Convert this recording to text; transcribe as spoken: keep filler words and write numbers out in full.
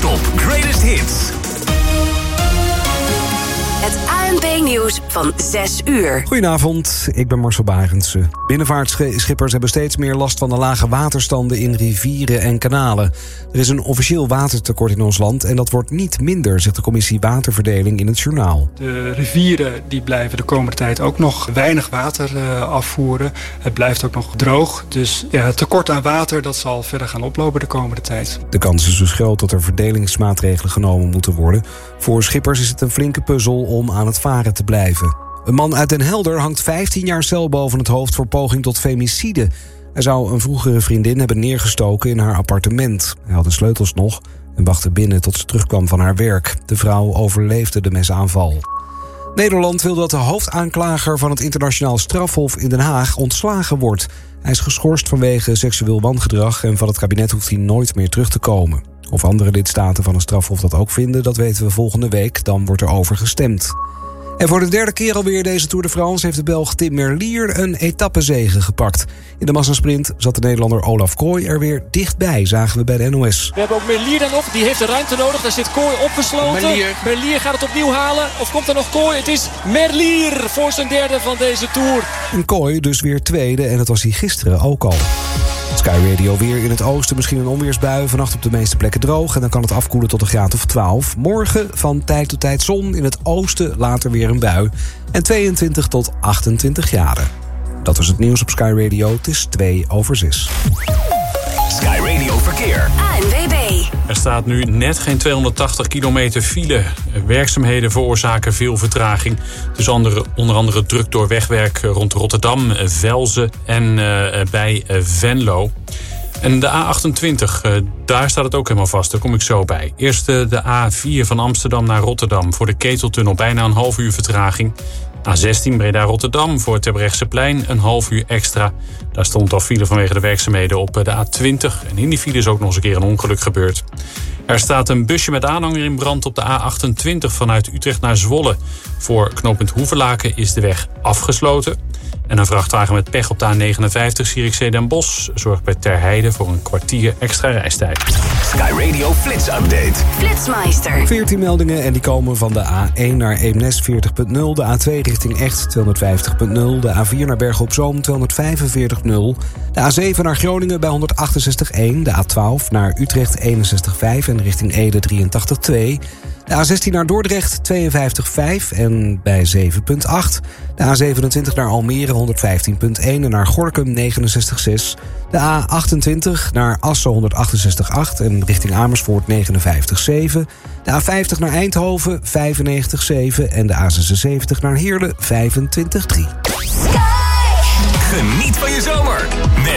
Non-stop greatest hits. Het A N P-nieuws van zes uur. Goedenavond, ik ben Marcel Barendse. Binnenvaartschippers hebben steeds meer last van de lage waterstanden in rivieren en kanalen. Er is een officieel watertekort in ons land en dat wordt niet minder, zegt de commissie Waterverdeling in het journaal. De rivieren die blijven de komende tijd ook nog weinig water uh, afvoeren. Het blijft ook nog droog, dus ja, het tekort aan water dat zal verder gaan oplopen de komende tijd. De kans is dus groot dat er verdelingsmaatregelen genomen moeten worden. Voor schippers is het een flinke puzzel om aan het varen te blijven. Een man uit Den Helder hangt vijftien jaar cel boven het hoofd voor poging tot femicide. Hij zou een vroegere vriendin hebben neergestoken in haar appartement. Hij had de sleutels nog en wachtte binnen tot ze terugkwam van haar werk. De vrouw overleefde de mesaanval. Nederland wil dat de hoofdaanklager van het internationaal strafhof in Den Haag ontslagen wordt. Hij is geschorst vanwege seksueel wangedrag en van het kabinet hoeft hij nooit meer terug te komen. Of andere lidstaten van het strafhof dat ook vinden, dat weten we volgende week. Dan wordt er over gestemd. En voor de derde keer alweer deze Tour de France heeft de Belg Tim Merlier een etappezege gepakt. In de massasprint zat de Nederlander Olaf Kooi er weer dichtbij, zagen we bij de N O S. We hebben ook Merlier dan nog, die heeft de ruimte nodig. Daar zit Kooi opgesloten. Merlier. Merlier gaat het opnieuw halen. Of komt er nog Kooi? Het is Merlier voor zijn derde van deze Tour. En Kooi dus weer tweede en dat was hij gisteren ook al. Sky Radio weer in het oosten, misschien een onweersbui. Vannacht op de meeste plekken droog en dan kan het afkoelen tot een graad of twaalf. Morgen van tijd tot tijd zon, in het oosten later weer een bui. En tweeëntwintig tot achtentwintig graden. Dat was het nieuws op Sky Radio. Het is twee over zes. Sky Radio Verkeer. A N W B. Er staat nu net geen tweehonderdtachtig kilometer file. Werkzaamheden veroorzaken veel vertraging. Dus andere, onder andere druk door wegwerk rond Rotterdam, Velzen en uh, bij uh, Venlo. En de A achtentwintig, uh, daar staat het ook helemaal vast. Daar kom ik zo bij. Eerst uh, de A vier van Amsterdam naar Rotterdam. Voor de Keteltunnel bijna een half uur vertraging. A zestien Breda-Rotterdam voor het Terbrechtseplein een half uur extra. Daar stond al file vanwege de werkzaamheden op de A twintig. En in die file is ook nog eens een keer een ongeluk gebeurd. Er staat een busje met aanhanger in brand op de A achtentwintig vanuit Utrecht naar Zwolle. Voor knooppunt Hoevelaken is de weg afgesloten. En een vrachtwagen met pech op de A negenenvijftig Zierikzee Den Bosch zorgt bij Terheide voor een kwartier extra reistijd. Sky Radio Flits Update. Flitsmeister. veertien meldingen en die komen van de A één naar Eemnes veertig punt nul. De A twee richting Echt tweehonderdvijftig punt nul. De A vier naar Bergen op Zoom tweehonderdvijfenveertig punt nul. De A zeven naar Groningen bij honderdachtenzestig komma één. De A twaalf naar Utrecht eenenzestig komma vijf en richting Ede drieëntachtig komma twee. De A zestien naar Dordrecht tweeënvijftig komma vijf en bij zeven punt acht. De A zevenentwintig naar Almere honderdvijftien punt één en naar Gorinchem negenenzestig komma zes. De A achtentwintig naar Assen honderdachtenzestig komma acht en richting Amersfoort negenenvijftig komma zeven. De A vijftig naar Eindhoven vijfennegentig komma zeven en de A zesenzeventig naar Heerlen vijfentwintig komma drie. Geniet van je zomer met